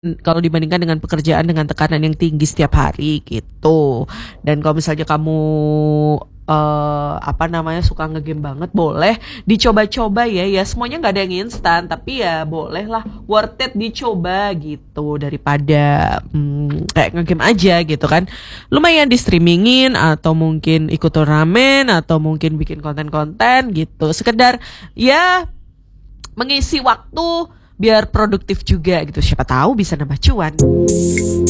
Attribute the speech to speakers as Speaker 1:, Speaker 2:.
Speaker 1: kalau dibandingkan dengan pekerjaan dengan tekanan yang tinggi setiap hari gitu. Dan kalau misalnya kamu apa namanya suka ngegame banget, boleh dicoba-coba ya. Ya semuanya nggak ada yang instan, tapi ya boleh lah, worth it dicoba gitu daripada kayak ngegame aja gitu kan. Lumayan di streamingin atau mungkin ikut turnamen atau mungkin bikin konten-konten gitu. Sekedar ya mengisi waktu biar produktif juga gitu. Siapa tahu bisa nambah cuan.